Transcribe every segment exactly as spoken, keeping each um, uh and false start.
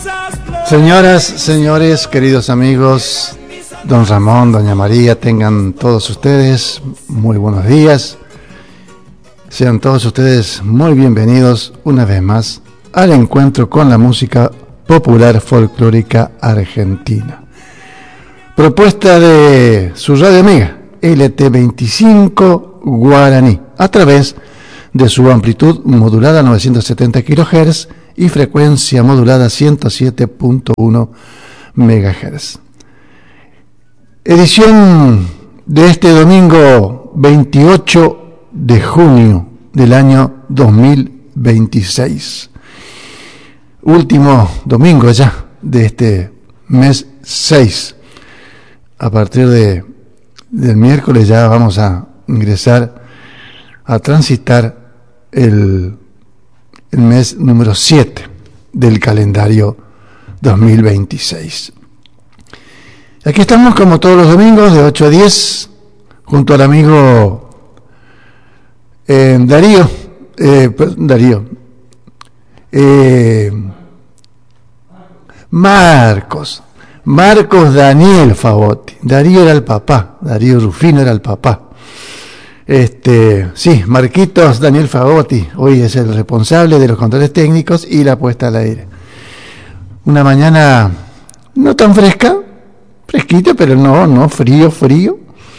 Señoras, señores, queridos amigos, don Ramón, doña María, tengan todos ustedes muy buenos días. Sean todos ustedes muy bienvenidos una vez más al encuentro con la música popular folclórica argentina. Propuesta de su radio amiga L T veinticinco Guaraní a través de su amplitud modulada novecientos setenta kilohertz y frecuencia modulada ciento siete punto uno megahertz. Edición de este domingo veintiocho de junio del año dos mil veintiséis. Último domingo ya de este mes seis. A partir de, del miércoles ya vamos a ingresar a transitar el, el mes número siete del calendario dos mil veintiséis. Aquí estamos como todos los domingos de ocho a diez junto al amigo eh, Darío, eh, Darío, eh, Marcos, Marcos Daniel Favotti. Darío era el papá, Darío Rufino era el papá. Este, sí, Marquitos Daniel Favotti hoy es el responsable de los controles técnicos y la puesta al aire. Una mañana no tan fresca, fresquita, pero no, no frío, frío.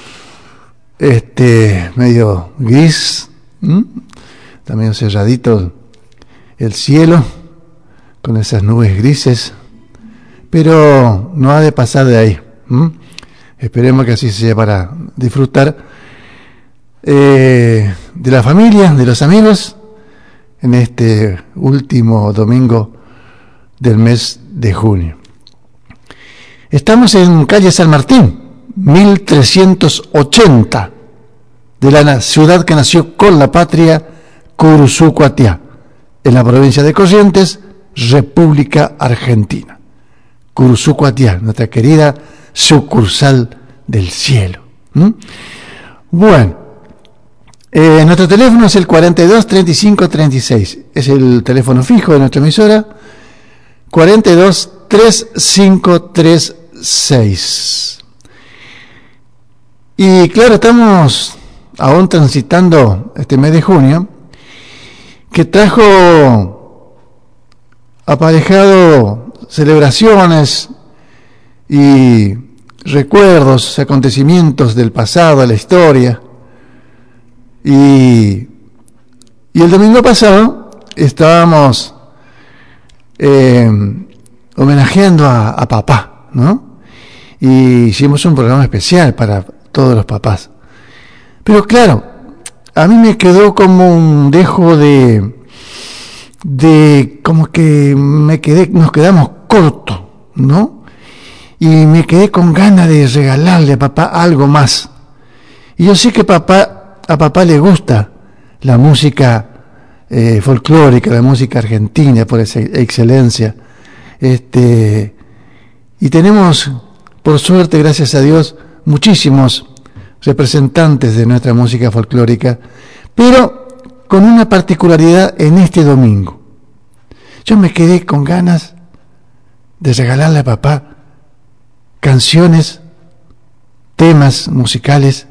Este, medio gris, ¿m? Está medio cerradito el cielo con esas nubes grises, pero no ha de pasar de ahí. ¿M? Esperemos que así sea para disfrutar Eh, de la familia, de los amigos, en este último domingo del mes de junio. Estamos en calle San Martín, mil trescientos ochenta, de la ciudad que nació con la patria, Curuzú-Cuatiá, en la provincia de Corrientes, República Argentina. Curuzú-Cuatiá, nuestra querida sucursal del cielo. ¿Mm? Bueno. Eh, nuestro teléfono es el cuarenta y dos, treinta y cinco, treinta y seis. Es el teléfono fijo de nuestra emisora. cuarenta y dos, treinta y cinco, treinta y seis. Y claro, estamos aún transitando este mes de junio, que trajo aparejado celebraciones y recuerdos, acontecimientos del pasado, la historia. Y, y el domingo pasado estábamos eh, homenajeando a, a papá, ¿no? Y hicimos un programa especial para todos los papás. Pero claro, a mí me quedó como un dejo de, de como que me quedé, nos quedamos cortos, ¿no? Y me quedé con ganas de regalarle a papá algo más. Y yo sé que papá a papá le gusta la música eh, folclórica, la música argentina por esa excelencia. Este, y tenemos, por suerte, gracias a Dios, muchísimos representantes de nuestra música folclórica, pero con una particularidad en este domingo. Yo me quedé con ganas de regalarle a papá canciones, temas musicales,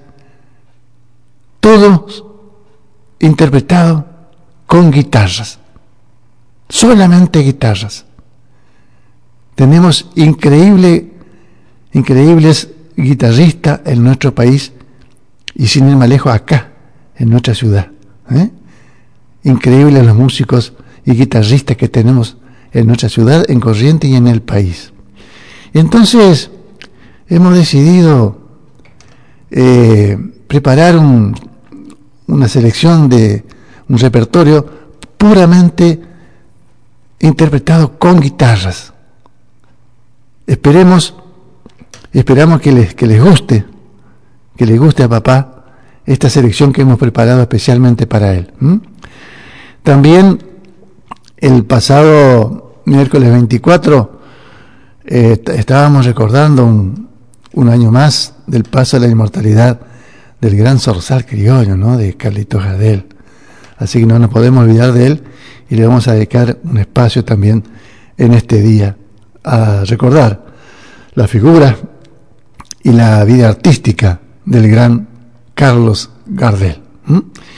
todos interpretados con guitarras, solamente guitarras. Tenemos increíble, increíbles guitarristas en nuestro país y sin ir más lejos acá, en nuestra ciudad. ¿eh? Increíbles los músicos y guitarristas que tenemos en nuestra ciudad, en Corrientes y en el país. Y entonces hemos decidido eh, preparar un una selección de un repertorio puramente interpretado con guitarras. Esperemos, esperamos que les, que les guste, que les guste a papá esta selección que hemos preparado especialmente para él. ¿Mm? También el pasado miércoles veinticuatro eh, estábamos recordando un, un año más del paso a la inmortalidad del gran zorzal criollo, ¿no? De Carlitos Gardel. Así que no nos podemos olvidar de él y le vamos a dedicar un espacio también en este día a recordar la figura y la vida artística del gran Carlos Gardel. ¿Mm?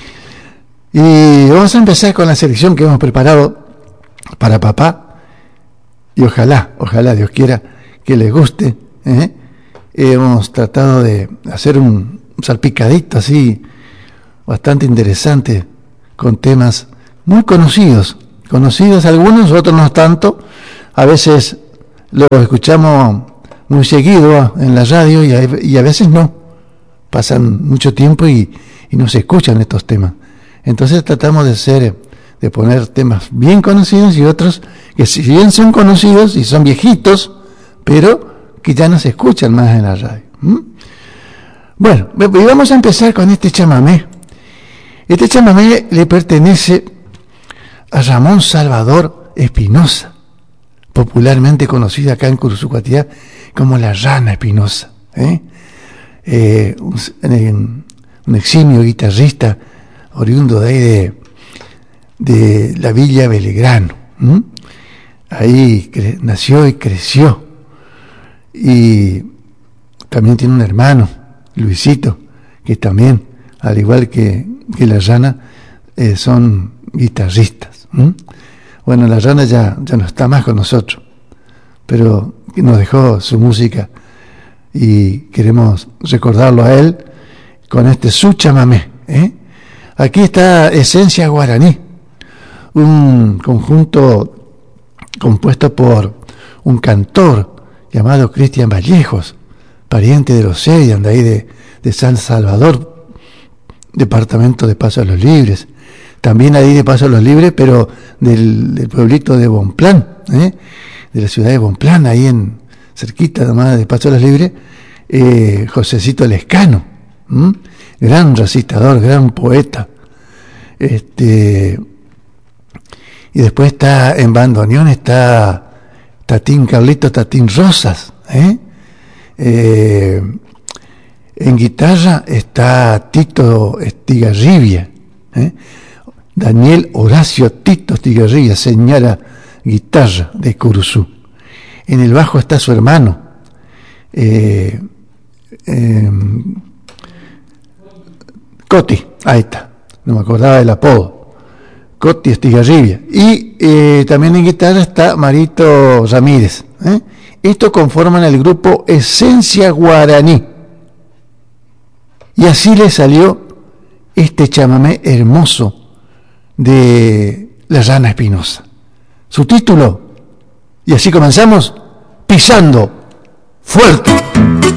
Y vamos a empezar con la selección que hemos preparado para papá, y ojalá, ojalá Dios quiera que les guste. ¿eh? Hemos tratado de hacer un salpicadito así bastante interesante con temas muy conocidos, conocidos algunos, otros no tanto. A veces los escuchamos muy seguido en la radio y a, y a veces no, pasan mucho tiempo y, y no se escuchan estos temas. Entonces tratamos de ser, de poner temas bien conocidos y otros que si bien son conocidos y son viejitos, pero que ya no se escuchan más en la radio. ¿Mm? Bueno, y vamos a empezar con este chamamé. Este chamamé le pertenece a Ramón Salvador Espinosa, popularmente conocido acá en Curuzú-Cuatiá como la Rana Espinosa. ¿eh? Eh, un, un eximio guitarrista oriundo de ahí de, de la Villa Belgrano. ¿Mm? Ahí cre- nació y creció. Y también tiene un hermano, Luisito, que también, al igual que, que la Rana, eh, son guitarristas. ¿Mm? Bueno, la Rana ya, ya no está más con nosotros, pero nos dejó su música y queremos recordarlo a él con este su chamamé. ¿eh? Aquí está Esencia Guaraní, un conjunto compuesto por un cantor llamado Cristian Vallejos, pariente de los Seidan, de ahí de, de San Salvador, departamento de Paso a los Libres. También ahí de Paso a los Libres, pero del, del pueblito de Bonplan, ¿eh? de la ciudad de Bonplan, ahí en cerquita nomás de Paso a los Libres, eh, Josecito Lescano, ¿m? gran recitador, gran poeta. Este, y después está en bandoneón, está Tatín Carlito Tatín Rosas, ¿eh? Eh, en guitarra está Tito Estigarribia, ¿eh? Daniel Horacio Tito Estigarribia, señora guitarra de Curuzú. En el bajo está su hermano, eh, eh, Coti, ahí está, no me acordaba del apodo. Coti Estigarribia. Y eh, también en guitarra está Marito Ramírez. ¿eh? Estos conforman el grupo Esencia Guaraní. Y así le salió este chamamé hermoso de la Rana Espinosa. Su título, y así comenzamos, Pisando Fuerte.